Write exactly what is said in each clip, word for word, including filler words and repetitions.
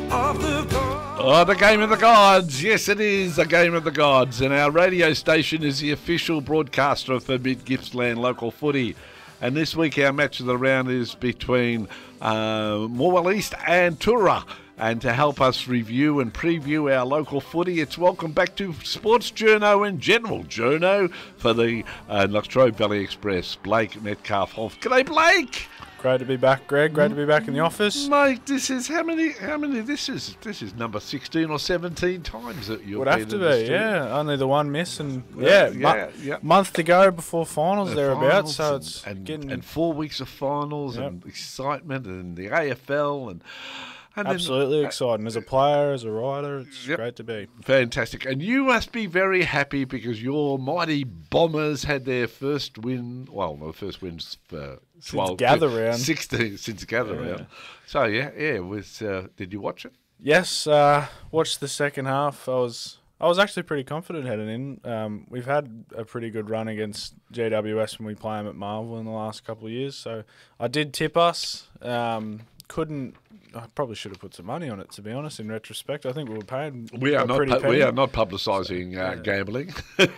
of the gods. Oh, the Game of the Gods. Yes, it is a Game of the Gods. And our radio station is the official broadcaster for Mid Gippsland local footy. And this week our match of the round is between uh, Morwell East and Tura. And to help us review and preview our local footy, it's welcome back to Sports Journo and General Journo for the uh, Latrobe Valley Express, Blake Metcalf-Hoff. G'day, Blake. Great to be back, Greg. Great to be back in the office. Mate, this is how many? How many? This is this is number sixteen or seventeen times that you've Would been have to in the be, studio. yeah. Only the one miss, and Yeah, yeah, yeah, mo- yeah. month to go before finals The thereabouts. So finals it's and, getting and four weeks of finals Yep. and excitement and the A F L and, and then- absolutely uh, exciting. As a player, as a writer, it's Yep. great to be. Fantastic. And you must be very happy because your mighty Bombers had their first win. Well, the first wins for Since gather round. sixteen since gather Yeah. round. So yeah, yeah. It was uh, did you watch it? Yes, uh, watched the second half. I was I was actually pretty confident heading in. Um, we've had a pretty good run against G W S when we play them at Marvel in the last couple of years. So I did tip us. Um, couldn't. I probably should have put some money on it, to be honest. In retrospect, I think we were paying. We are a not. pretty pu- we penny. are not publicising uh, yeah. gambling.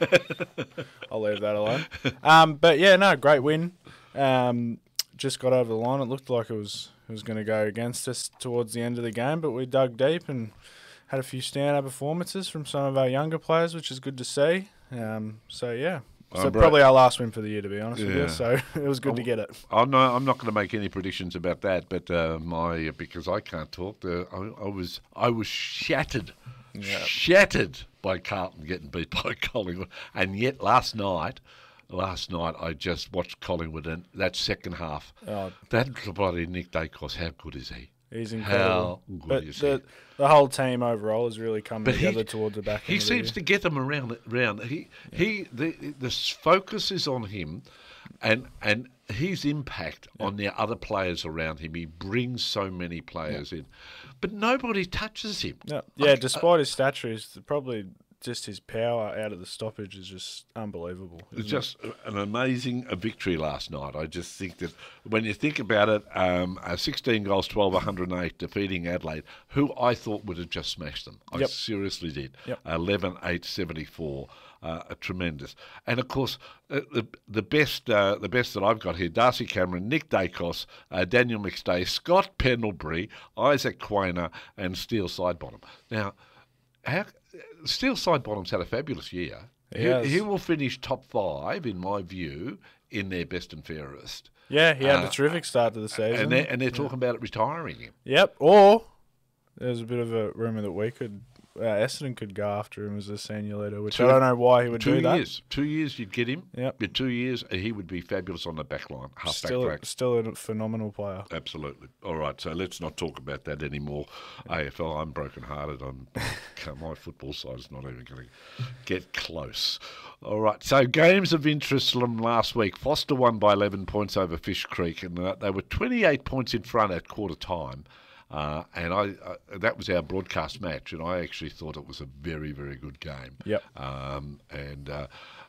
I'll leave that alone. Um, but yeah, no, great win. Um, just got over the line. It looked like it was it was going to go against us towards the end of the game, but we dug deep and had a few standout performances from some of our younger players, which is good to see. Um, so yeah, so Oh, bro. probably our last win for the year, to be honest with Yeah. you. So it was good to get it. I'm not, I'm not going to make any predictions about that, but uh, my because I can't talk. Uh, I, I was I was shattered, Yeah. shattered by Carlton getting beat by Collingwood, and yet last night, last night I just watched Collingwood and that second half. Oh, That bloody Nick Dacos, how good is he? he's incredible. How good But is the, he? the whole team overall has really come But he- together towards the back He end of the seems year. to get them around. Around he he the the focus is on him, and and his impact on the other players around him. He brings so many players in, but nobody touches him. Yeah, yeah. Despite his stature, he's probably just his power out of the stoppage is just unbelievable. It's isn't just an amazing uh, victory last night. I just think that when you think about it, um, uh, sixteen goals, twelve, one hundred eight, defeating Adelaide, who I thought would have just smashed them. I Yep. seriously did. Yep. eleven, eight, seventy-four. Uh, a tremendous, and of course uh, the the best uh, the best that I've got here: Darcy Cameron, Nick Dacos, uh, Daniel McStay, Scott Pendlebury, Isaac Quainer, and Steele Sidebottom. Now, how, Steele Sidebottom's had a fabulous year. He He, has. he will finish top five, in my view, in their best and fairest. he? Yeah, he had Uh, a terrific start to the season. And they're, and they're talking about retiring him. Yep. Or there's a bit of a rumour that we could, uh, Essendon could go after him as a senior leader, which Two- I don't know why he would Two do that. years. Two years you'd get him. Yep. In two years, uh, he would be fabulous on the back line, half Still, back track. still a phenomenal player. Absolutely. All right, so let's not talk about that anymore. A F L, I'm broken-hearted. I'm, my football side is not even going to get close. All right, so games of interest from last week. Foster won by eleven points over Fish Creek, and uh, they were twenty-eight points in front at quarter time. Uh, and I uh, that was our broadcast match, and I actually thought it was a very, very good game. Yep. Um, and uh,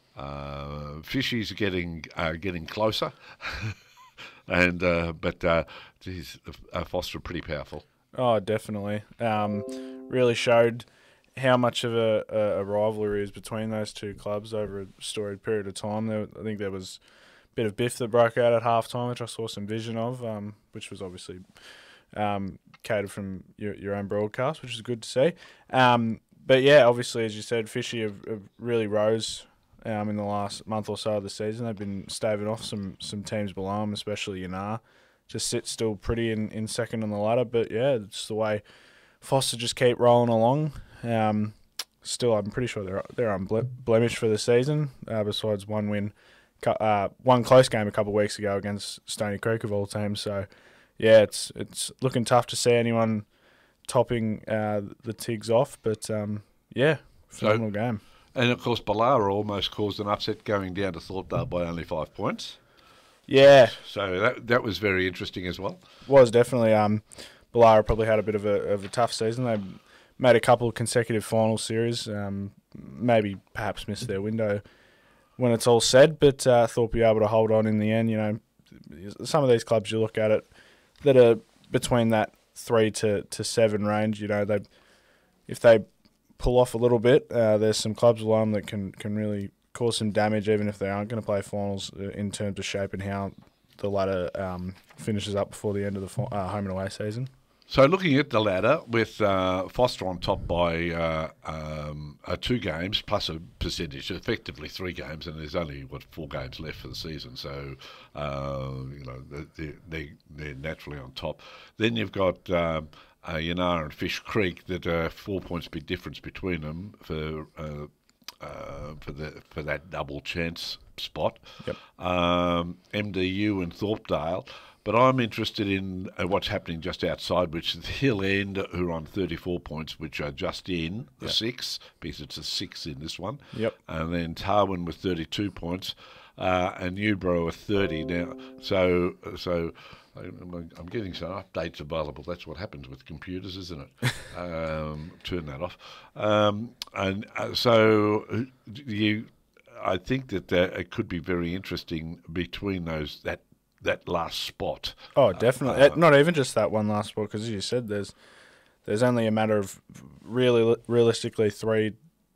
uh, Fishy's getting uh, getting closer. And uh, but uh, geez, uh, Foster pretty powerful. Oh, definitely. Um, really showed how much of a, a, a rivalry is between those two clubs over a storied period of time. There, I think there was a bit of biff that broke out at half time, which I saw some vision of, um, which was obviously um, catered from your, your own broadcast, which is good to see. Um, but yeah, obviously, as you said, Fishy have, have really rose um, in the last month or so of the season. They've been staving off some some teams below them, especially Yanar. Just sit still pretty in, in second on the ladder. But yeah, it's the way Foster just keep rolling along. Um, still, I'm pretty sure they're they're unblemished for the season. Uh, besides one win, uh, one close game a couple of weeks ago against Stony Creek of all teams. So yeah, it's it's looking tough to see anyone topping uh, the Tigs off. But um, yeah, phenomenal So- game. And of course, Ballara almost caused an upset, going down to Thorpedale by only five points. Yeah, So that that was very interesting as well. was definitely. Um, Ballara probably had a bit of a of a tough season. They made a couple of consecutive final series. Um, maybe perhaps missed their window when it's all said, but uh, thought be able to hold on in the end. You know, some of these clubs you look at it that are between that three to, to seven range. You know, they if they pull off a little bit, uh, there's some clubs along that can, can really cause some damage, even if they aren't going to play finals, uh, in terms of shaping how the ladder um, finishes up before the end of the fi- uh, home and away season. So looking at the ladder, with uh, Foster on top by uh, um, uh, two games plus a percentage, effectively three games, and there's only what four games left for the season. So uh, you know they they they're naturally on top. Then you've got um, uh, Yanara and Fish Creek that are four points big difference between them for uh, uh, for the for that double chance spot. Yep. Um, M D U and Thorpedale. But I'm interested in uh, what's happening just outside, which is Hill End, who are on thirty-four points, which are just in the Yep. six, because it's a six in this one. Yep. And then Tarwin with thirty-two points, uh, and Newborough with thirty now. So, so I'm, I'm getting some updates available. That's what happens with computers, isn't it? um, turn that off. Um, and uh, so you, I think that uh, it could be very interesting between those that. that last spot. Oh, definitely. Uh, Uh, Not even just that one last spot, because as you said, there's there's only a matter of really realistically three,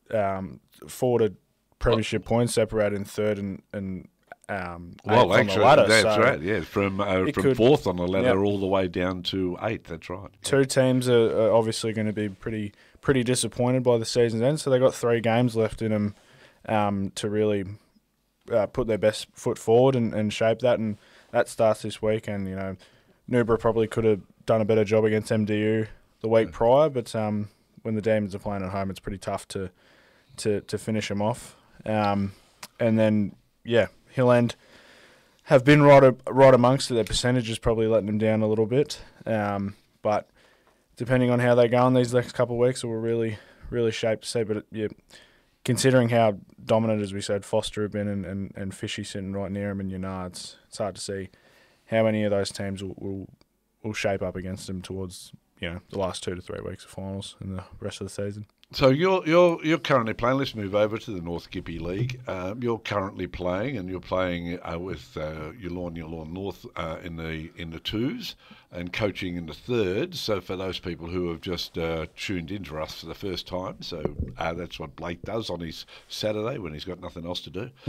um, four to premiership well, points separating third and and um. Well, eighth actually, on the ladder, that's so right. Yeah, from uh, from could, fourth on the ladder yep. all the way down to eighth. That's right. Two teams are, are obviously going to be pretty pretty disappointed by the season's end, so they got three games left in them um, to really uh, put their best foot forward and, and shape that and. That starts this week, and you know, Newborough probably could have done a better job against M D U the week prior, but um, when the Demons are playing at home, it's pretty tough to to, to finish them off. Um, and then, yeah, Hill End have been right right amongst it. Their percentage is probably letting them down a little bit, um, but depending on how they go in these next couple of weeks, it will really really shape to see. But it, yeah. Considering how dominant, as we said, Foster have been and, and, and Fishy sitting right near him and Yanard, it's, it's hard to see how many of those teams will, will will shape up against them towards you know the last two to three weeks of finals and the rest of the season. So you're you're you're currently playing. Let's move over to the North Gippy League. Um, you're currently playing, and you're playing uh, with uh, Yallourn Yallourn North uh, in the in the twos, and coaching in the thirds. So for those people who have just uh, tuned in to us for the first time, so uh, that's what Blake does on his Saturday when he's got nothing else to do.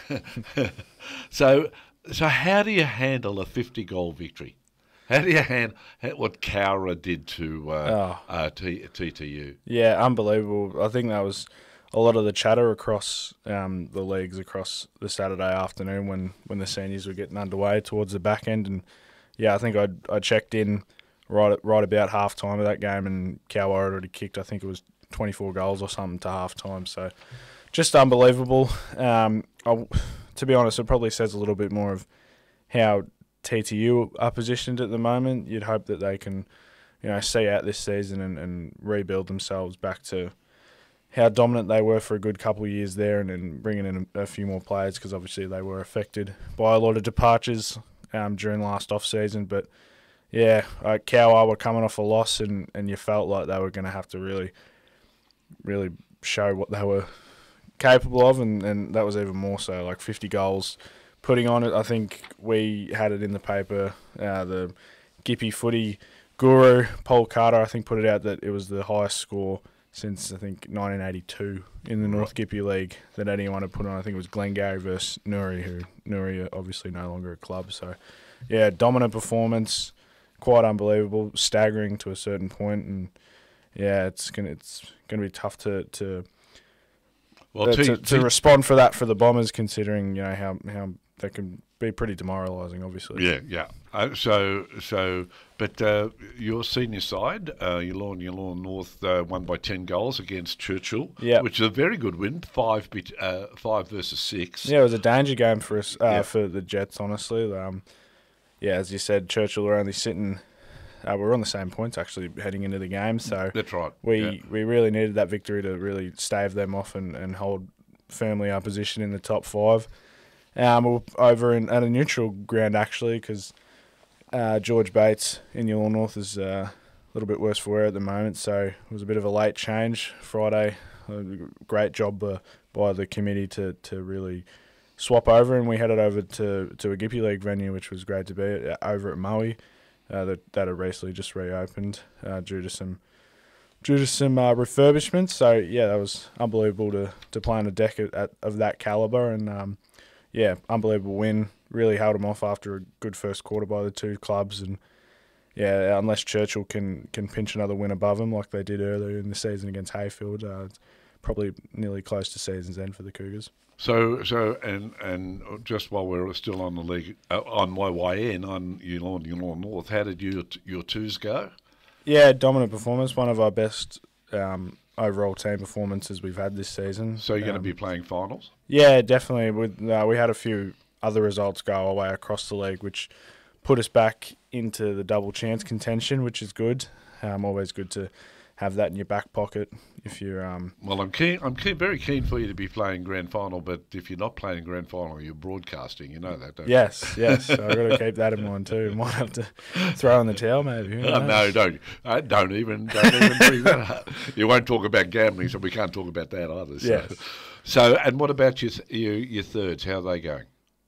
so so how do you handle a fifty goal victory? How do you handle what Cowra did to uh, oh. uh, T- TTU? Yeah, unbelievable. I think that was a lot of the chatter across um, the leagues across the Saturday afternoon when, when the seniors were getting underway towards the back end. And, yeah, I think I I checked in right right about half-time of that game, and Cowra had already kicked, I think it was twenty-four goals or something to half-time. So just unbelievable. Um, I, to be honest, it probably says a little bit more of how T T U are positioned at the moment. You'd hope that they can, you know, see out this season and, and rebuild themselves back to how dominant they were for a good couple of years there, and then bringing in a, a few more players because obviously they were affected by a lot of departures um, during last off season. But yeah, uh, Cowra were coming off a loss, and, and you felt like they were going to have to really, really show what they were capable of, and, and that was even more so, like fifty goals. Putting on it, I think we had it in the paper, uh, the Gippy footy guru, Paul Carter, I think put it out that it was the highest score since, I think, nineteen eighty-two in the North Gippy League that anyone had put on. I think it was Glengarry versus Newry, who Newry are obviously no longer a club. So, yeah, dominant performance, quite unbelievable, staggering to a certain point, and yeah, it's gonna it's gonna be tough to to well, uh, T- to, to T- respond for that for the Bombers, considering you know how how that can be pretty demoralising, obviously. Yeah, yeah. Uh, so, so, but uh, your senior side, uh, Yallourn Yallourn North, uh, won by ten goals against Churchill, yep. which is a very good win, five bit, uh, five versus six. Yeah, it was a danger game for us, uh, yeah. for the Jets, honestly. Um, yeah, as you said, Churchill were only sitting. Uh, we were on the same points actually heading into the game, so that's right. We yeah. we really needed that victory to really stave them off and, and hold firmly our position in the top five. Um, we're over in, at a neutral ground, actually, because uh, George Bates in Yallourn North is uh, a little bit worse for wear at the moment, so it was a bit of a late change Friday. A great job uh, by the committee to, to really swap over, and we headed over to, to a Gippy League venue, which was great to be at, over at Maui. uh, that that are recently just reopened uh, due to some due to some uh, refurbishments. So yeah, that was unbelievable to, to play on a deck at, at, of that caliber, and um, yeah, unbelievable win. Really held them off after a good first quarter by the two clubs, and yeah, unless Churchill can can pinch another win above them like they did earlier in the season against Hayfield, uh, it's probably nearly close to season's end for the Cougars. So, so, and and just while we're still on the league, uh, on my way in on Yulon, Yulon North, how did your your twos go? Yeah, dominant performance. One of our best um, overall team performances we've had this season. So you're um, going to be playing finals? Yeah, definitely. With uh, we had a few other results go away across the league, which put us back into the double chance contention, which is good. Um, always good to have that in your back pocket if you're. Um, well, I'm keen. I'm keen, very keen for you to be playing grand final. But if you're not playing grand final, you're broadcasting. You know that, don't yes, you? Yes, yes. So I've got to keep that in mind too. Might have to throw in the towel, maybe. Who Oh, no, don't. Uh, don't even. Don't even bring that up. You won't talk about gambling, so we can't talk about that either. So. Yes. So, and what about your your, your thirds? How are they going?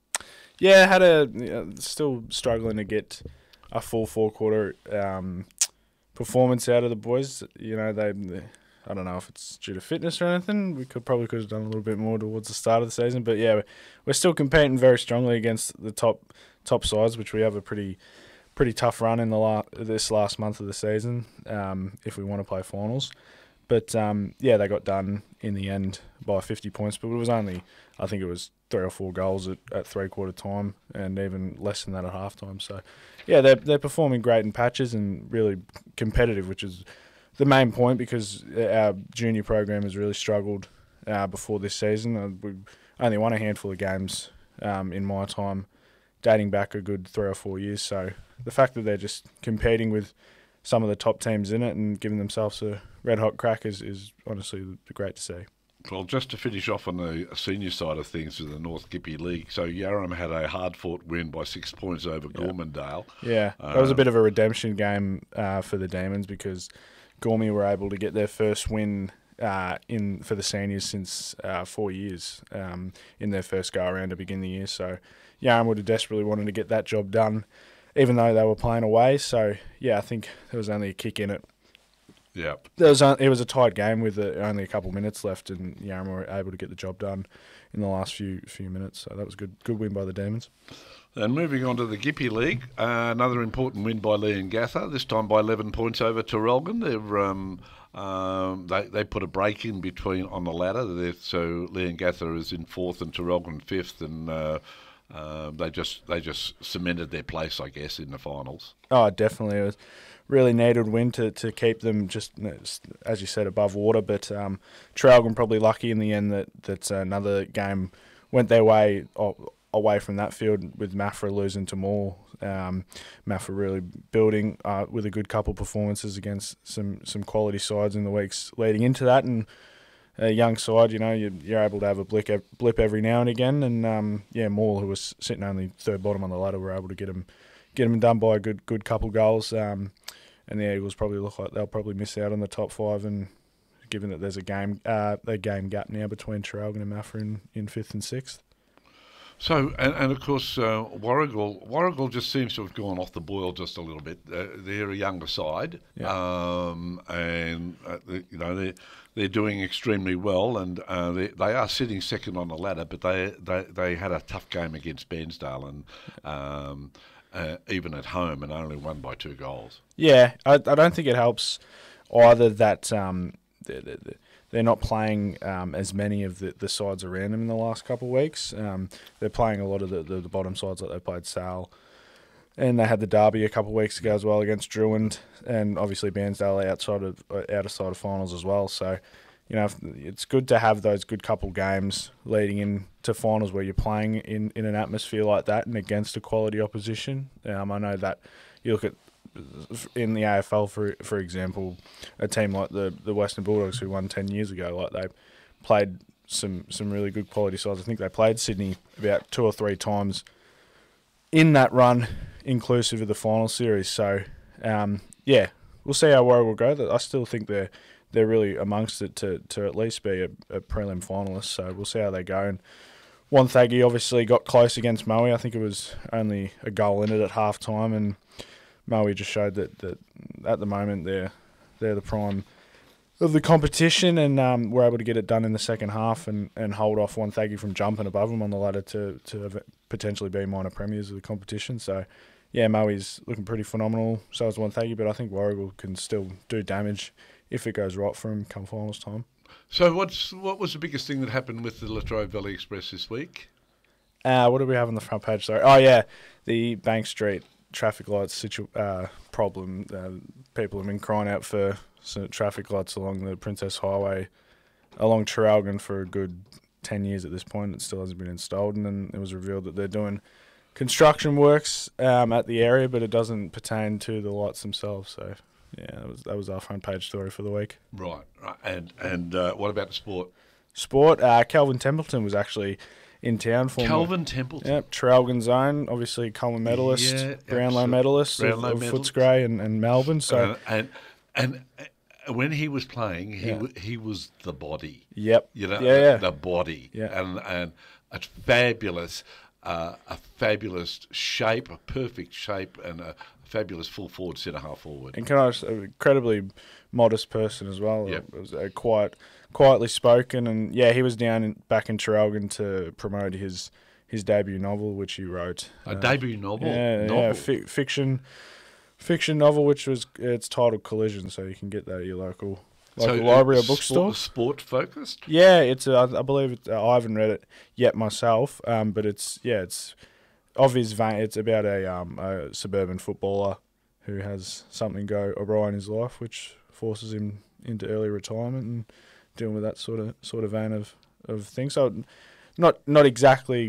Yeah, had a you know, still struggling to get a full four quarter um, performance out of the boys. You know, they, they, I don't know if it's due to fitness or anything. We could probably could have done a little bit more towards the start of the season, but yeah, we're still competing very strongly against the top top sides, which we have a pretty pretty tough run in the la- this last month of the season. Um, if we want to play finals. But, um, yeah, they got done in the end by fifty points, but it was only, I think it was three or four goals at, at three-quarter time and even less than that at halftime. So, yeah, they're, they're performing great in patches and really competitive, which is the main point because our junior program has really struggled uh, before this season. Uh, we only won a handful of games um, in my time, dating back a good three or four years. So the fact that they're just competing with some of the top teams in it and giving themselves a red-hot crack is, is honestly great to see. Well, just to finish off on the senior side of things with the North Gippy League, so Yarram had a hard-fought win by six points over yeah. Gormandale. Yeah, that was a bit of a redemption game uh, for the Demons because Gormy were able to get their first win uh, in for the seniors since uh, four years um, in their first go-around to begin the year. So Yarram would have desperately wanted to get that job done, even though they were playing away. So, yeah, I think there was only a kick in it. Yeah, there was a, it was a tight game with uh, only a couple of minutes left, and Yarram were able to get the job done in the last few few minutes. So that was a good good win by the Demons. And moving on to the Gippy League, uh, another important win by Leongatha, this time by eleven points over Traralgon. They're um, um, they they put a break in between on the ladder, They're, so Leongatha is in fourth and Traralgon fifth, and uh, uh, they just they just cemented their place, I guess, in the finals. Oh, definitely, it was really needed win to, to keep them just, as you said, above water. But um, Traralgon probably lucky in the end that that another game went their way away from that field with Maffra losing to Moore. Um, Maffra really building uh, with a good couple performances against some, some quality sides in the weeks leading into that. And a young side, you know, you're, you're able to have a blip, blip every now and again. And, um, yeah, Moore, who was sitting only third bottom on the ladder, were able to get him get them done by a good good couple goals. Um, and the Eagles probably look like they'll probably miss out on the top five, and given that there's a game uh, a game gap now between Traralgon and Maffra in, in fifth and sixth. So, and, and of course, uh, Warragul, Warragul just seems to have gone off the boil just a little bit. Uh, they're a younger side, yeah. um, and uh, they, you know they're they're doing extremely well, and uh, they they are sitting second on the ladder. But they they, they had a tough game against Bairnsdale, and um, uh, even at home, and only won by two goals. Yeah, I I don't think it helps either that um they're, they're not playing um, as many of the, the sides around them in the last couple of weeks. Um, they're playing a lot of the, the, the bottom sides, like they played Sale, and they had the derby a couple of weeks ago as well against Druid, and obviously Bairnsdale outside of outside of finals as well. So, you know, it's good to have those good couple games leading into finals where you're playing in, in an atmosphere like that and against a quality opposition. Um, I know that you look at in the A F L, for for example, a team like the, the Western Bulldogs who won ten years ago, like they played some, some really good quality sides. I think they played Sydney about two or three times in that run, inclusive of the final series. So, um, yeah, we'll see how Warrior will go. I still think they're they're really amongst it to, to at least be a, a prelim finalist. So we'll see how they go. And Wonthaggi obviously got close against Moe. I think it was only a goal in it at half time, and Maui just showed that, that at the moment they're they're the prime of the competition, and um, were able to get it done in the second half and, and hold off Wonthaggi from jumping above them on the ladder to to potentially be minor premiers of the competition. So, yeah, Maui's looking pretty phenomenal. So is Wonthaggi, but I think Warragul can still do damage if it goes right for him come finals time. So what's what was the biggest thing that happened with the Latrobe Valley Express this week? Uh, what do we have on the front page? Sorry. Oh, yeah, the Bank Street traffic lights situ- uh, problem. Uh, people have been crying out for some traffic lights along the Princess Highway, along Traralgon for a good ten years at this point. It still hasn't been installed, and then it was revealed that they're doing construction works um, at the area, but it doesn't pertain to the lights themselves. So, yeah, that was that was our front page story for the week. Right, right. And and uh, what about the sport? Sport. Uh, Calvin Templeton was actually in town for Calvin Templeton. Yep, Traralgon's own, obviously Coleman medalist, Yeah, Brownlow absolute- medalist Brownlow of, of medalist. Footscray and, and Melbourne. So, and and, and when he was playing, he Yeah. wa he was the body. yep. You know, yeah, the, yeah. the body. Yeah. And and a fabulous, uh, a fabulous shape, a perfect shape, and a fabulous full forward, centre half forward. And can I just, an incredibly modest person as well. Yep. It was a quiet, quietly spoken, and yeah, he was down in, back in Traralgon to promote his his debut novel, which he wrote. A Uh, debut novel. Yeah, novel. yeah, fi- fiction, fiction novel, which was it's titled Collision, so you can get that at your local local So, library uh, or bookstore. Sport, sport focused. Yeah, it's a, I believe it, uh, I haven't read it yet myself, um, but it's yeah, it's of his vein. It's about a um a suburban footballer who has something go awry in his life, which forces him into early retirement and dealing with that sort of sort of vein of, of things. So not not exactly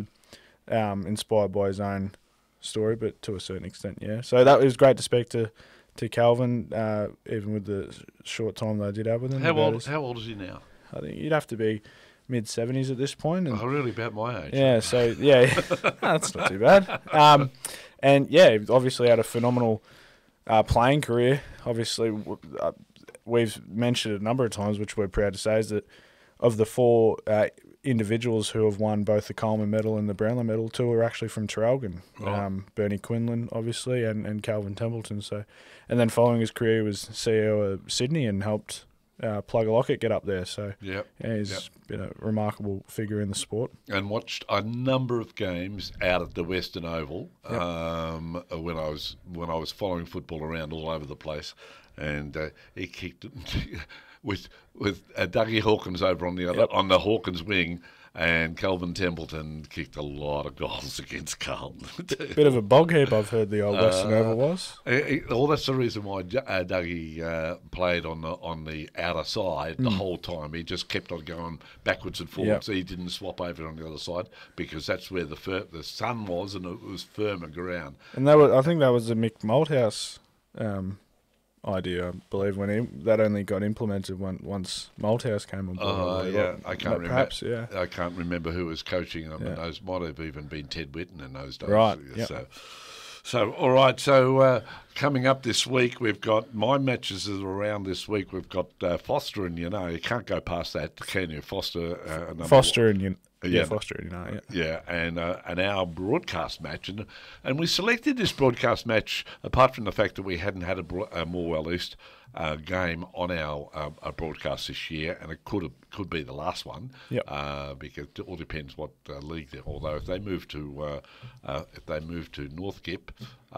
um, inspired by his own story, but to a certain extent, yeah. So that was great to speak to to Calvin, uh, even with the short time that I did have with him. How about old? his- How old is he now? I think you'd have to be mid seventies at this point, and Oh, really about my age. yeah, so yeah, that's not too bad. Um, and yeah, obviously had a phenomenal uh, playing career. Obviously, w- uh, we've mentioned it a number of times, which we're proud to say, is that of the four uh, individuals who have won both the Coleman medal and the Brownlow medal, two are actually from Traralgon. Right. Um, Bernie Quinlan, obviously, and, and Calvin Templeton. So, and then following his career, he was C E O of Sydney and helped uh, Plugger Lockett get up there. So, Yep. yeah, he's Yep. been a remarkable figure in the sport. And watched a number of games out at the Western Oval Yep. um, when I was when I was following football around all over the place, and uh, he kicked it with with uh, Dougie Hawkins over on the other Yep. on the Hawkins wing, and Calvin Templeton kicked a lot of goals against Carlton. Bit of a bog heap, I've heard the old Western Uh, Oval was. Eh, eh, Well, that's the reason why Ju- uh, Dougie uh, played on the on the outer side the whole time. He just kept on going backwards and forwards. He didn't swap over on the other side because that's where the fir- the sun was, and it was firmer ground. And that was, I think that was the Mick Malthouse um, idea, I believe, when he, that only got implemented when, once Malthouse came on board. Oh, Or- yeah, I can't remember. Perhaps, yeah. I can't remember who was coaching them. Yeah. And those might have even been Ted Whitten in those days. Right, Yeah, yep. So, so all right. So uh, coming up this week, we've got my matches are around this week. We've got uh, Foster, and you know you can't go past that, can you? Foster, uh, number Foster and you, yeah, Yeah. Foster, you know, yeah. Yeah, and uh, and our broadcast match, and and we selected this broadcast match apart from the fact that we hadn't had a, bro- a Morwell East uh, game on our uh, our broadcast this year, and it could have, could be the last one. Yep. Uh, because it all depends what uh, league they're. Although if they move to uh, uh, if they move to Northgip,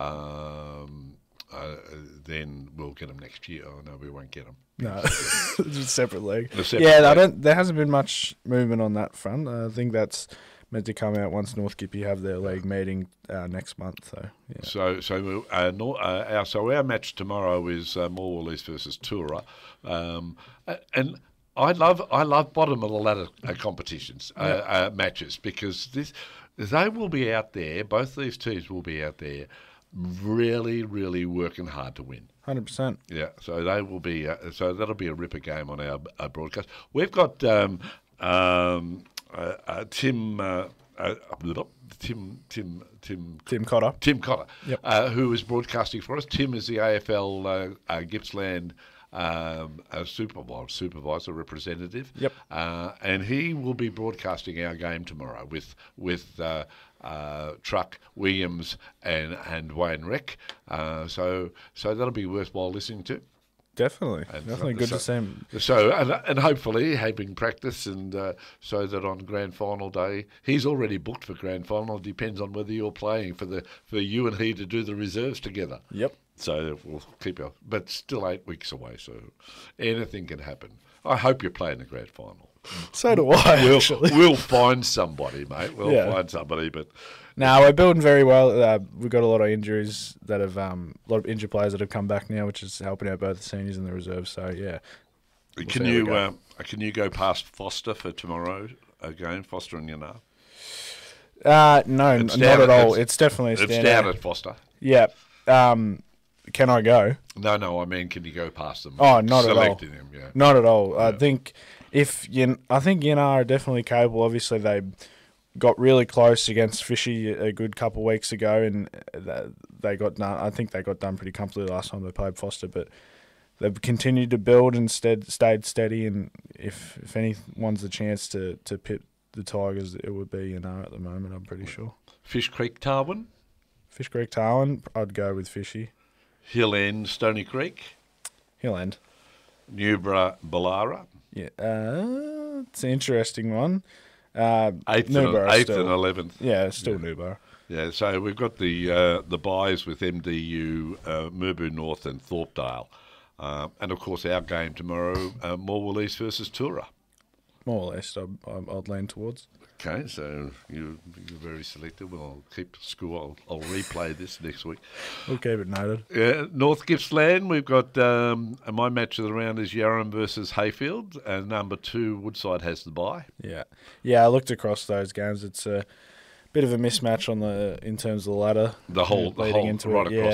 um, uh, then we'll get them next year. Oh no, we won't get them. No, it's a separate league. A separate yeah, I league. don't. There hasn't been much movement on that front. Uh, I think that's meant to come out once North Gippy have their league meeting uh, next month. So yeah, So, so uh, Nor- uh, our so our match tomorrow is uh, Morwell East versus Tura, um, a- and I love I love bottom of the ladder uh, competitions uh, uh, matches because this they will be out there. Both these teams will be out there, really, really working hard to win. hundred percent. Yeah, so they will be. Uh, so that'll be a ripper game on our, our broadcast. We've got um, um, uh, uh, Tim, uh, uh, Tim, Tim, Tim, Tim Cotter. Tim Cotter, Yep. uh, who is broadcasting for us. Tim is the A F L uh, uh, Gippsland uh, um, a supervisor, supervisor representative. Yep. Uh, and he will be broadcasting our game tomorrow with with uh, uh, Truck, Williams, and and Wayne Reck. Uh, so so that'll be worthwhile listening to. Definitely, And definitely so- good so- to see him. So and, and hopefully having practice, and uh, so that on grand final day he's already booked for grand final. Depends on whether you're playing for the for you and he to do the reserves together. Yep. So we'll keep you, but still eight weeks away. So anything can happen. I hope you play in the grand final. So do I. We'll actually. we'll find somebody, mate. We'll Yeah. find somebody, but. No, we're building very well. Uh, we've got a lot of injuries that have, um, a lot of injured players that have come back now, which is helping out both the seniors and the reserves. So yeah, We'll Can see how we you go. uh, can you go past Foster for tomorrow again? Foster and Yanar. uh, no, It's n- down not at at- all. it's- It's definitely a It's standout. down at Foster. Yeah. Um, can I go? No, no. I mean, can you go past them? Oh, not at all. Selecting them, yeah. Not at all. I Yeah. think if Yin, I think Yanar are definitely capable. Obviously, they got really close against Fishy a good couple of weeks ago, and th- they got done. I think they got done pretty comfortably last time they played Foster, but they've continued to build and stead, stayed steady. And if if anyone's the chance to to pit the Tigers, it would be Yanar at the moment. I'm pretty sure. Fish Creek, Tarwin, Fish Creek, Tarwin, I'd go with Fishy. Hill End, Stony Creek, He'll end. Newborough, Ballara, Yeah, uh, it's an interesting one. Uh, eighth, Newborough and, eighth still. and eleventh. Yeah, still Yeah. Newborough. Yeah, so we've got the uh, the buys with M D U, uh, Murbu North, and Thorpedale, uh, and of course our game tomorrow, uh, Morwell East versus Tura. More or less, I'd, I'd I'd lean towards. Okay, so you, you're very selective. Well, I'll keep score. I'll, I'll replay this next week. We'll keep it noted. Yeah, North Gippsland, we've got um, and my match of the round is Yarram versus Hayfield, and number two, Woodside has the bye. Yeah, yeah. I looked across those games. It's a bit of a mismatch on the in terms of the ladder. The whole, the leading whole into right it. across